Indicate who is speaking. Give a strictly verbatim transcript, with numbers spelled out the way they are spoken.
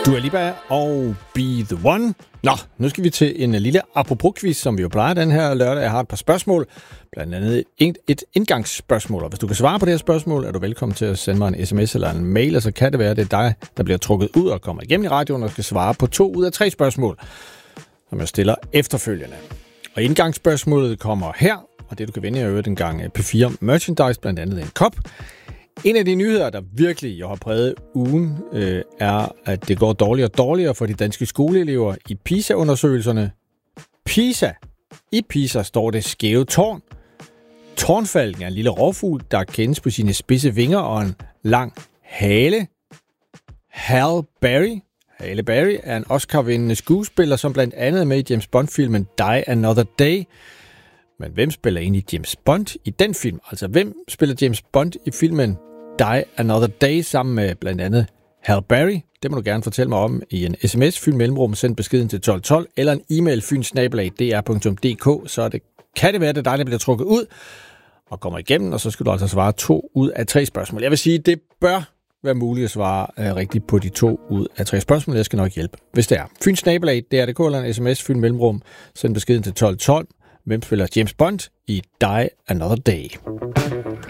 Speaker 1: Dua Lipa og Be The One. Nå, nu skal vi til en lille apropos-quiz, som vi jo plejer den her lørdag. Jeg har et par spørgsmål, blandt andet et, et indgangsspørgsmål. Og hvis du kan svare på det her spørgsmål, er du velkommen til at sende mig en sms eller en mail, og så kan det være, at det er dig, der bliver trukket ud og kommer igennem i radioen og skal svare på to ud af tre spørgsmål, som jeg stiller efterfølgende. Og indgangsspørgsmålet kommer her, og det du kan vinde er jo en gang P fire merchandise, blandt andet en kop. En af de nyheder, der virkelig jo har præget ugen, øh, er, at det går dårligere og dårligere for de danske skoleelever i PISA-undersøgelserne. PISA. I PISA står det skæve tårn. Tårnfalken er en lille rovfugl, der kendes på sine spidse vinger og en lang hale. Halle Berry. Halle Berry er en Oscar-vindende skuespiller, som blandt andet er med i James Bond-filmen Die Another Day. Men hvem spiller egentlig James Bond i den film? Altså, hvem spiller James Bond i filmen Die Another Day sammen med blandt andet Halle Berry? Det må du gerne fortælle mig om i en sms, Fyn Mellemrum, send beskeden til tolv tolv, eller en e-mail, fyn snabel-a d r punktum d k, så det, kan det være, det er dig, der bliver trukket ud og kommer igennem, og så skal du altså svare to ud af tre spørgsmål. Jeg vil sige, det bør være muligt at svare uh, rigtigt på de to ud af tre spørgsmål. Jeg skal nok hjælpe, hvis det er. Fyn snabel-a d r punktum d k, eller en sms, Fyn Mellemrum, send beskeden til tolv tolv. Hvem spiller James Bond i Die Another Day?